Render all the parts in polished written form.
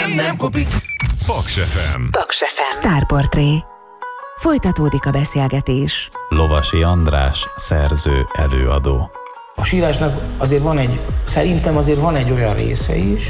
nem kopik. Paks FM. Paks FM. Sztárportré. Folytatódik a beszélgetés. Lovasi András, szerző, előadó. A sírásnak azért szerintem azért van egy olyan része is,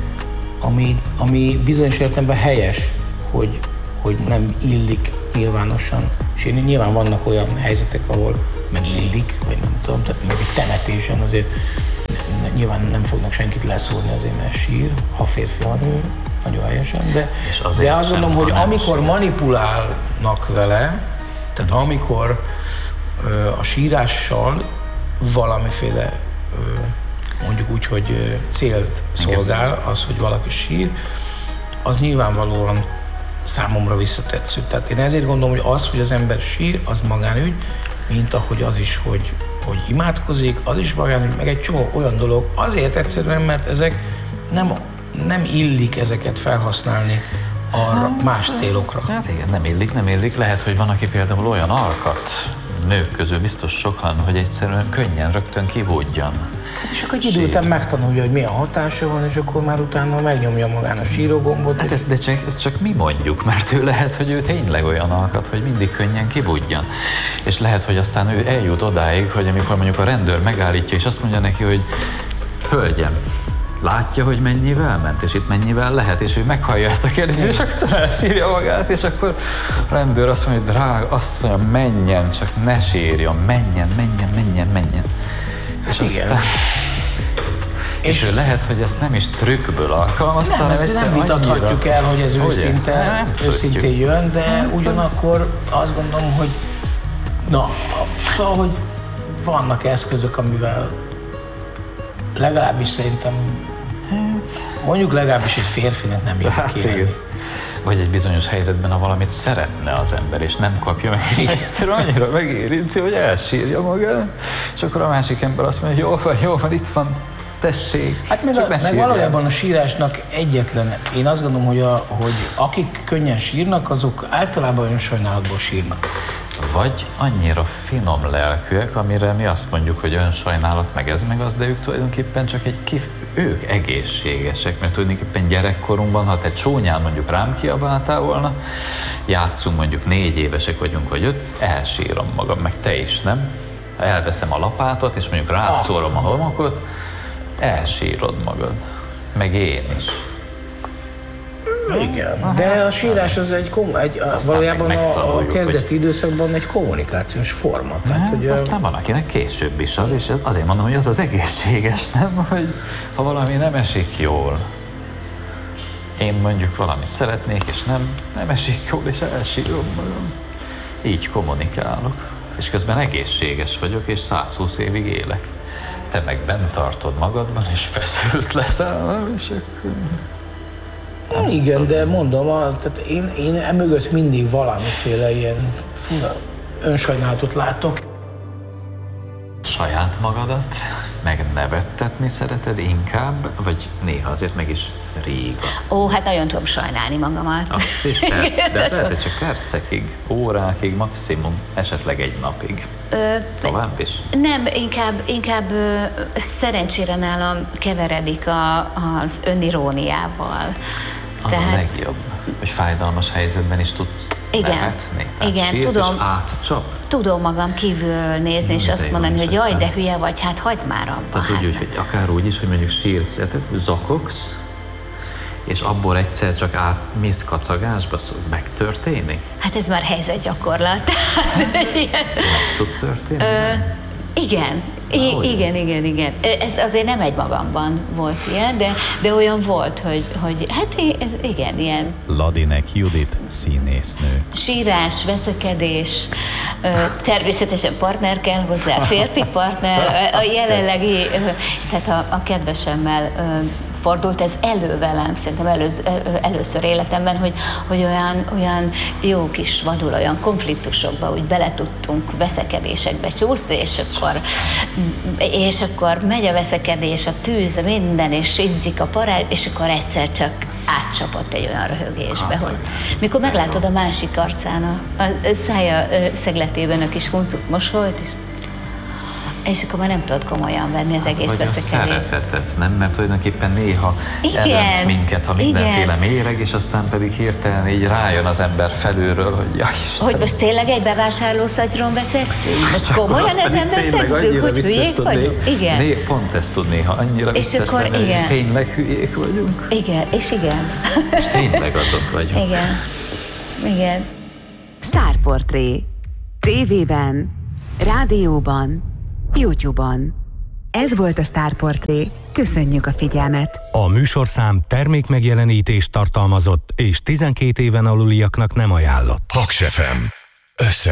ami bizonyos értelemben helyes, hogy nem illik nyilvánosan sírni. Nyilván vannak olyan helyzetek, ahol meg illik, vagy nem tudom, tehát meg egy temetésen azért nyilván nem fognak senkit leszúrni azért, mert sír, ha férfi, ha nő, nagyon helyesen, de azt gondolom, hogy amikor manipulálnak vele, tehát amikor a sírással valamiféle, mondjuk úgy, hogy célt szolgál az, hogy valaki sír, az nyilvánvalóan számomra visszatetsző. Tehát én ezért gondolom, hogy az, hogy az ember sír, az magánügy, mint ahogy az is, hogy imádkozik, az is magánügy, meg egy csomó olyan dolog. Azért egyszerűen, mert ezek nem illik ezeket felhasználni arra más célokra. Hát igen, nem illik. Lehet, hogy van, aki például olyan alkat, nők közül biztos sokan, hogy egyszerűen könnyen rögtön kivódjan. És akkor egy idő után megtanulja, hogy milyen hatása van, és akkor már utána megnyomja magán a sírógombot. Hát ezt csak mi mondjuk, mert ő lehet, hogy ő tényleg olyan alkat, hogy mindig könnyen kivódjan. És lehet, hogy aztán ő eljut odáig, hogy amikor mondjuk a rendőr megállítja, és azt mondja neki, hogy hölgyem, látja, hogy mennyivel ment, és itt mennyivel lehet, és ő meghallja ezt a kérdést, és akkor elsírja magát, és akkor a rendőr azt mondja, hogy drága asszonyom, menjen, csak ne sírjon, menjen. És aztán... És ő lehet, hogy ezt nem is trükkből alkalmazta, hanem nem vitathatjuk el, hogy ez őszintén jön, de ugyanakkor azt gondolom, hogy szóval, hogy vannak eszközök, amivel legalábbis szerintem, mondjuk legalábbis egy férfinek nem illik élni. Vagy egy bizonyos helyzetben, ha valamit szeretne az ember, és nem kapja meg, és egyszerűen annyira megérinti, hogy elsírja magát, és akkor a másik ember azt mondja, jó van, itt van, tessék. Hát meg valójában a sírásnak egyetlen, én azt gondolom, hogy akik könnyen sírnak, azok általában önsajnálatból sírnak. Vagy annyira finom lelkűek, amire mi azt mondjuk, hogy önsajnálat, meg ez, meg az, de ők tulajdonképpen csak ők egészségesek, mert tulajdonképpen gyerekkorunkban, ha te csúnyán mondjuk rám kiabáltál volna, játszunk, mondjuk 4 évesek vagyunk, vagy 5, elsírom magam, meg te is, nem? Elveszem a lapátot, és mondjuk rátszórom a homokot, elsírod magad, meg én is. Igen, de a sírás az valójában a kezdeti időszakban egy kommunikációs forma. Tehát, aztán van, akinek később is az, és azért mondom, hogy az az egészséges, nem? Hogy ha valami nem esik jól, én mondjuk valamit szeretnék, és nem esik jól, és elsírom magam. Így kommunikálok. És közben egészséges vagyok, és 120 évig élek. Te meg bent tartod magadban, és feszült leszel, és akkor... Igen, de mondom, tehát én emögött mindig valamiféle ilyen önsajnálatot látok. Saját magadat megnevettetni szereted inkább, vagy néha azért meg is rígat? Hát nagyon tudom sajnálni magamat. Azt is, de lehet, hogy csak percekig, órákig, maximum, esetleg egy napig. Tovább is? Nem, inkább szerencsére nálam keveredik az öniróniával. Az a legjobb, hogy fájdalmas helyzetben is tudsz nevetni. Igen, tudom. És átcsap. Tudom magam kívülről nézni, és azt mondani, hogy jaj, de hülye vagy, hát hagyd már abba. Tehát úgy, hogy akár úgy is, hogy mondjuk sírsz, zakogsz, és abból egyszer csak átmész kacagásba, megtörténik? Hát ez már helyzetgyakorlat. Meg tud történni? Igen. Ez azért nem egymagamban volt ilyen, de olyan volt, hogy hát ez igen, ilyen. Ladinek Judit, színésznő. Sírás, veszekedés, természetesen partner kell hozzá, férfi partner, a jelenlegi, tehát a kedvesemmel fordult ez elő velem, szerintem először életemben, hogy olyan jó kis vadul, olyan konfliktusokba úgy bele tudtunk veszekedésekbe csúszni, és akkor megy a veszekedés, a tűz, minden, és izzik a parád, és akkor egyszer csak átcsapott egy olyan röhögésbe, hogy mikor meglátod a másik arcán, a szája szegletében a kis huncut mosolyt, és És akkor már nem tudod komolyan venni az egész vagy a veszekedést. szeretetet, nem? Mert tulajdonképpen néha elönt minket a mindenféle méreg, és aztán pedig hirtelen így rájön az ember felülről, hogy ja Istenem. Hogy most tényleg egy bevásárlószatyron veszekszünk? Most komolyan ezen veszekszünk, hogy hülyék vagyunk? Igen. Pont ezt tud néha annyira vicces lenni, hogy tényleg hülyék vagyunk. Igen, és igen. És tényleg azok vagyunk. Igen. Sztárportré. TV-ben, rádióban, YouTube-on. Ez volt a Sztárportré. Köszönjük a figyelmet! A műsorszám termékmegjelenítést tartalmazott és 12 éven aluliaknak nem ajánlott. Paks FM.